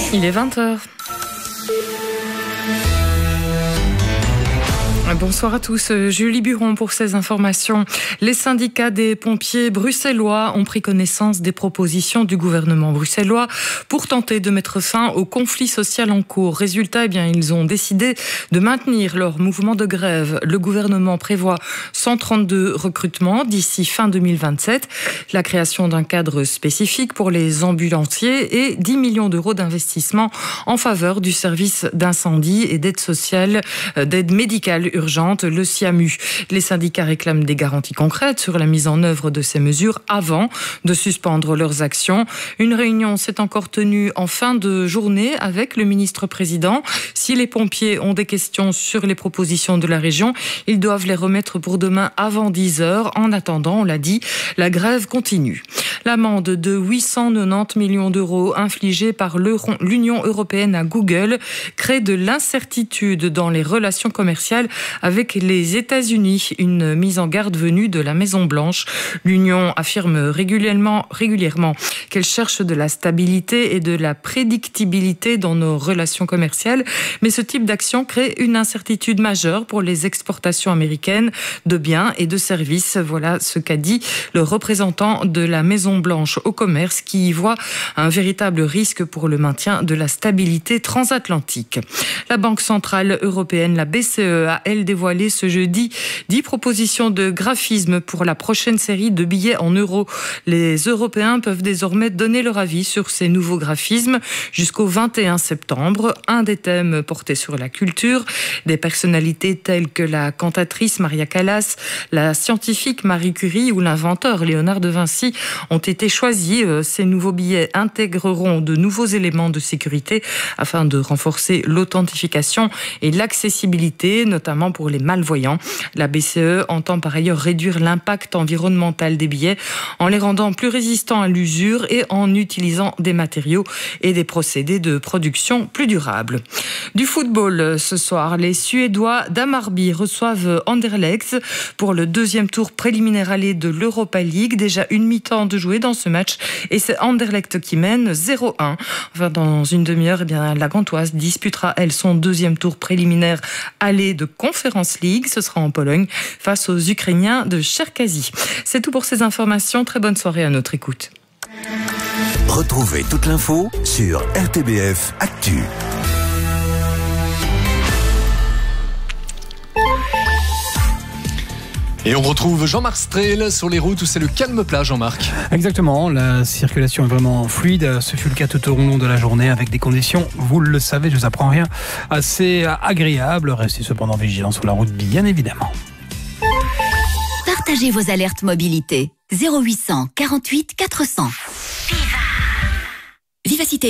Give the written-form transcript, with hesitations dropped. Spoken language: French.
Il est 20h. Bonsoir à tous, Julie Buron pour ces informations. Les syndicats des pompiers bruxellois ont pris connaissance des propositions du gouvernement bruxellois pour tenter de mettre fin au conflit social en cours. Résultat, ils ont décidé de maintenir leur mouvement de grève. Le gouvernement prévoit 132 recrutements d'ici fin 2027, la création d'un cadre spécifique pour les ambulanciers et 10 millions d'euros d'investissement en faveur du service d'incendie et d'aide sociale, d'aide médicale urgente, le SIAMU. Les syndicats réclament des garanties concrètes sur la mise en œuvre de ces mesures avant de suspendre leurs actions. Une réunion s'est encore tenue en fin de journée avec le ministre-président. Si les pompiers ont des questions sur les propositions de la région, ils doivent les remettre pour demain avant 10h. En attendant, on l'a dit, la grève continue. L'amende de 890 millions d'euros infligée par l'Union européenne à Google crée de l'incertitude dans les relations commerciales avec les États-Unis. Une mise en garde venue de la Maison-Blanche. L'Union affirme régulièrement qu'elle cherche de la stabilité et de la prédictibilité dans nos relations commerciales. Mais ce type d'action crée une incertitude majeure pour les exportations américaines de biens et de services. Voilà ce qu'a dit le représentant de la Maison-Blanche au commerce qui y voit un véritable risque pour le maintien de la stabilité transatlantique. La Banque centrale européenne, la BCE, a elle dévoilé ce jeudi 10 propositions de graphisme pour la prochaine série de billets en euros. Les Européens peuvent désormais donner leur avis sur ces nouveaux graphismes jusqu'au 21 septembre. Un des thèmes portait sur la culture. Des personnalités telles que la cantatrice Maria Callas, la scientifique Marie Curie ou l'inventeur Léonard de Vinci ont été choisis. Ces nouveaux billets intégreront de nouveaux éléments de sécurité afin de renforcer l'authentification et l'accessibilité, notamment pour les malvoyants. La BCE entend par ailleurs réduire l'impact environnemental des billets en les rendant plus résistants à l'usure et en utilisant des matériaux et des procédés de production plus durables. Du football ce soir, les Suédois d'Hammarby reçoivent Anderlecht pour le deuxième tour préliminaire aller de l'Europa League. Déjà une mi-temps de jouer dans ce match et c'est Anderlecht qui mène 0-1. Enfin, dans une demi-heure, la Gantoise disputera elle son deuxième tour préliminaire aller de Conference League. Ce sera en Pologne face aux Ukrainiens de Cherkazy. C'est tout pour ces informations. Très bonne soirée à notre écoute. Retrouvez toute l'info sur RTBF Actu. Et on retrouve Jean-Marc Strel sur les routes où c'est le calme plat, Jean-Marc. Exactement, la circulation est vraiment fluide. Ce fut le cas tout au long de la journée avec des conditions, vous le savez, je vous apprends rien, assez agréables. Restez cependant vigilants sur la route, bien évidemment. Partagez vos alertes mobilité. 0800 48 400. Vivacité.